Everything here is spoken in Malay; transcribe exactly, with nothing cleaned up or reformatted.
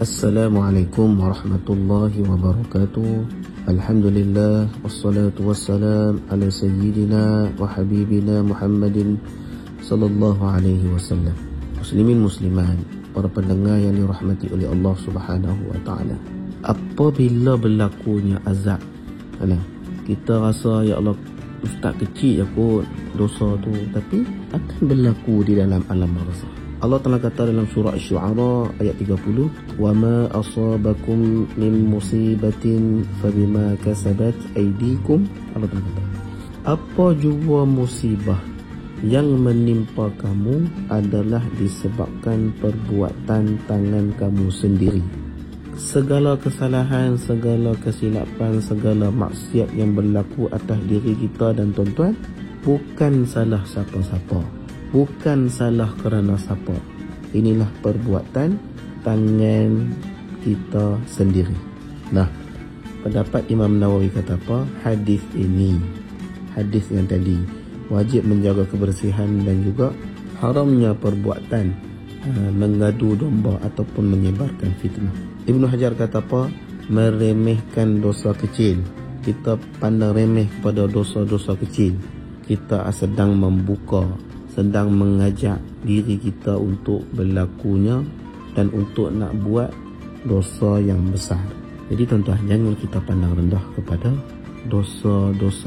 Assalamualaikum warahmatullahi wabarakatuh. Alhamdulillah wassalatu wassalam ala sayyidina wa habibina Muhammadin sallallahu alaihi wasallam. Muslimin muslimat, para pendengar yang dirahmati oleh Allah Subhanahu wa taala. Apabila berlakunya azab, mana kita rasa ya Allah ustaz kecil je kot dosa tu, tapi akan berlaku di dalam alam barzakh. Allah Ta'ala kata dalam surah Asy-Syu'ara ayat tiga puluh, "Wa ma asabakum min musibatin fabima kasabat aydikum." Allah Ta'ala kata, apa jua musibah yang menimpa kamu adalah disebabkan perbuatan tangan kamu sendiri. Segala kesalahan, segala kesilapan, segala maksiat yang berlaku atas diri kita dan tuan-tuan, bukan salah siapa-siapa, bukan salah kerana siapa. Inilah perbuatan tangan kita sendiri. Nah, pendapat Imam Nawawi kata apa? Hadis ini, hadis yang tadi, wajib menjaga kebersihan dan juga haramnya perbuatan uh, mengadu domba ataupun menyebarkan fitnah. Ibnu Hajar kata apa? Meremehkan dosa kecil. Kita pandang remeh kepada dosa-dosa kecil, kita sedang membuka, sedang mengajak diri kita untuk berlakunya dan untuk nak buat dosa yang besar. Jadi tuan-tuan, jangan kita pandang rendah kepada dosa-dosa